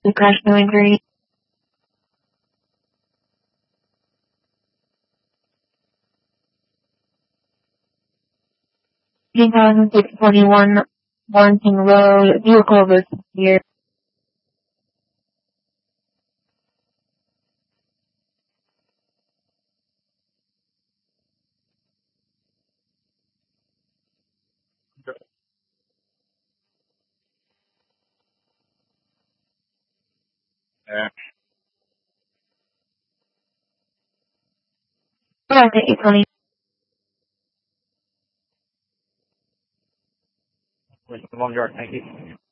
crash, no injury. 621 Warrington Road, vehicle versus here. Yeah. 820. Long yard, thank you.